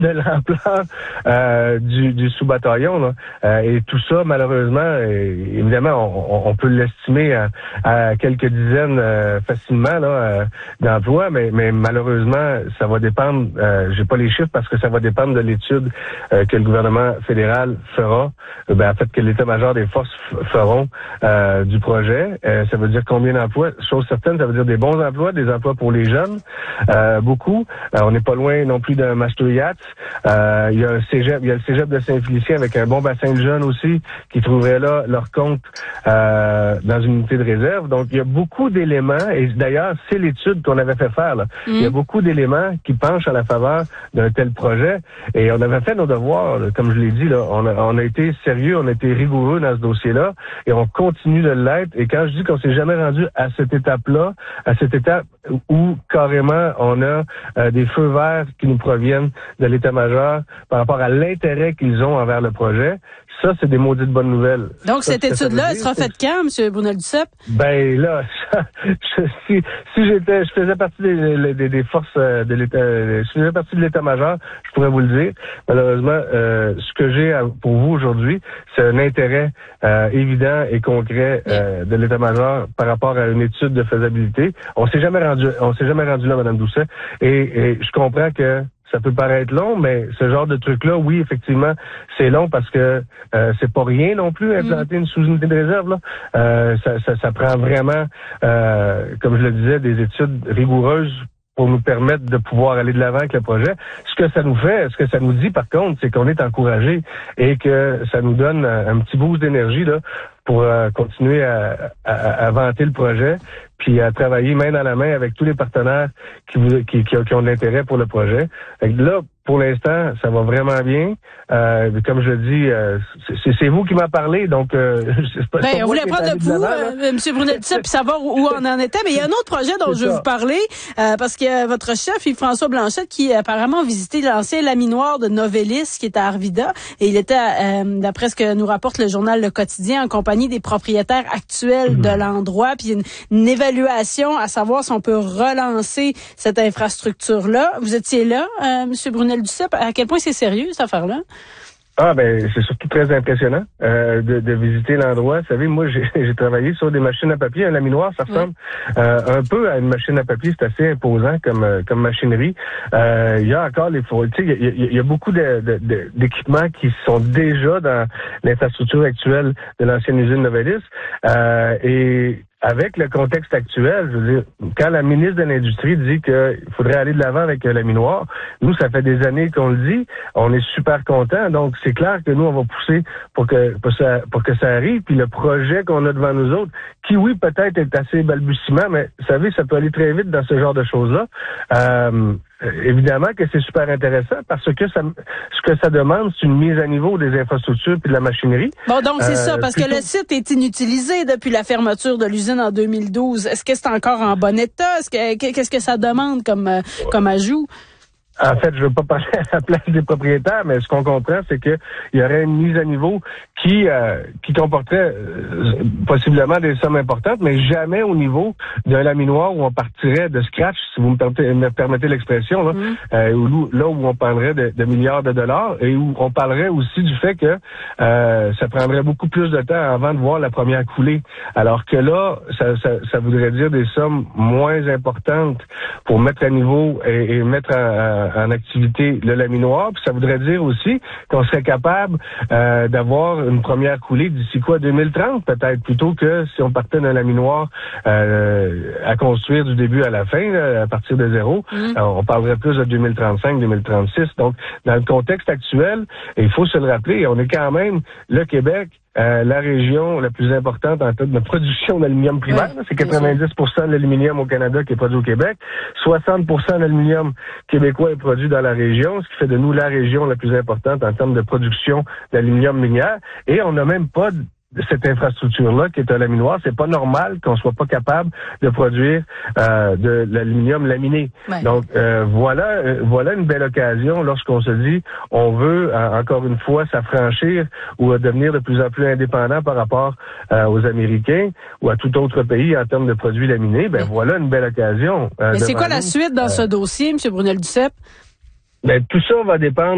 de l'ampleur du sous-bataillon. Là. Et tout ça, malheureusement, évidemment, on peut l'estimer à quelques dizaines facilement là, d'emplois, mais malheureusement, ça va dépendre, j'ai pas les chiffres parce que ça va dépendre de l'étude que le gouvernement fédéral fera, en fait que l'état-major des forces feront du projet. Ça veut dire combien d'emplois? Chose certaine, ça veut dire des bons emplois, des emplois pour les jeunes, beaucoup. On n'est pas loin non plus d'un Mastouillat. Il y a le cégep de Saint-Félicien avec un bon bassin de jeunes aussi qui trouveraient là leur compte dans une unité de réserve. Donc, il y a beaucoup d'éléments, et d'ailleurs, c'est l'étude qu'on avait fait faire. Là. Il y a beaucoup d'éléments qui penchent à la faveur d'un tel projet. Et on avait fait nos devoirs, là, comme je l'ai dit, là, on a été sérieux, on a été rigoureux dans ce dossier-là, et on continue de l'être. Et quand je dis qu'on s'est jamais rendu à cette étape-là, à cette étape où carrément on a des feux verts qui nous proviennent de l'état-major par rapport à l'intérêt qu'ils ont envers le projet, ça, c'est des maudites bonnes nouvelles. Donc, cette étude-là, elle sera faite quand, M. Brunel-Duceppe? Ben là, si je faisais partie des forces de l'État, je faisais partie de l'état-major, je pourrais vous le dire. Malheureusement, ce que j'ai pour vous aujourd'hui, c'est un intérêt évident et concret de l'état-major par rapport à une étude de faisabilité. On s'est jamais rendu là, Mme Doucet, et je comprends que ça peut paraître long, mais ce genre de truc-là, oui, effectivement, c'est long parce que c'est pas rien non plus implanter une sous-unité de réserve. Là. Ça prend vraiment, comme je le disais, des études rigoureuses pour nous permettre de pouvoir aller de l'avant avec le projet. Ce que ça nous dit par contre, c'est qu'on est encouragé et que ça nous donne un petit boost d'énergie là pour continuer à vanter le projet, puis à travailler main dans la main avec tous les partenaires qui ont de l'intérêt pour le projet. Fait que là, pour l'instant, ça va vraiment bien. Comme je dis, c'est vous qui m'avez parlé, donc c'est pas. On voulait prendre le pouls, M. Brunel-Duceppe, puis savoir où on en était. Mais il y a un autre projet dont je veux vous parler, parce que votre chef, Yves-François Blanchette, qui a apparemment visité l'ancien laminoir de Novelis, qui est à Arvida, et il était, d'après ce que nous rapporte le journal Le Quotidien, en compagnie des propriétaires actuels de l'endroit, puis une évaluation à savoir si on peut relancer cette infrastructure-là. Vous étiez là, M. Brunel-Duceppe. À quel point c'est sérieux, cette affaire-là? C'est surtout très impressionnant de visiter l'endroit. Vous savez, moi, j'ai travaillé sur des machines à papier. Un laminoir, ça ressemble un peu à une machine à papier. C'est assez imposant comme machinerie. Il y a encore les il y a beaucoup d'équipements qui sont déjà dans l'infrastructure actuelle de l'ancienne usine Novelis. Et avec le contexte actuel, je veux dire, quand la ministre de l'Industrie dit qu'il faudrait aller de l'avant avec le laminoir, nous, ça fait des années qu'on le dit, on est super contents, donc c'est clair que nous, on va pousser pour que ça arrive, puis le projet qu'on a devant nous autres, qui, oui, peut-être est assez balbutiement, mais vous savez, ça peut aller très vite dans ce genre de choses-là. Évidemment que c'est super intéressant parce que ce que ça demande, c'est une mise à niveau des infrastructures puis de la machinerie. Bon, donc c'est ça, parce que le site est inutilisé depuis la fermeture de l'usine en 2012. Est-ce que c'est encore en bon état? Qu'est-ce que ça demande comme ajout? En fait, je veux pas parler à la place des propriétaires, mais ce qu'on comprend, c'est que il y aurait une mise à niveau qui comporterait possiblement des sommes importantes, mais jamais au niveau d'un laminoir où on partirait de scratch, si vous me permettez l'expression, là, où on parlerait de milliards de dollars et où on parlerait aussi du fait que ça prendrait beaucoup plus de temps avant de voir la première coulée. Alors que là, ça voudrait dire des sommes moins importantes pour mettre à niveau et mettre en activité le laminoir. Puis ça voudrait dire aussi qu'on serait capable d'avoir une première coulée d'ici 2030 peut-être, plutôt que si on partait d'un laminoir à construire du début à la fin, là, à partir de zéro. On parlerait plus de 2035, 2036. Donc, dans le contexte actuel, il faut se le rappeler, on est quand même le Québec, la région la plus importante en termes de production d'aluminium primaire. C'est 90% de l'aluminium au Canada qui est produit au Québec. 60% de l'aluminium québécois est produit dans la région, ce qui fait de nous la région la plus importante en termes de production d'aluminium minière. Et on n'a même pas cette infrastructure-là qui est un laminoir. C'est pas normal qu'on soit pas capable de produire de l'aluminium laminé. Donc voilà une belle occasion lorsqu'on se dit on veut encore une fois s'affranchir ou devenir de plus en plus indépendant par rapport aux Américains ou à tout autre pays en termes de produits laminés. Voilà une belle occasion. Mais c'est quoi la suite dans ce dossier, M. Brunel-Duceppe? Tout ça va dépendre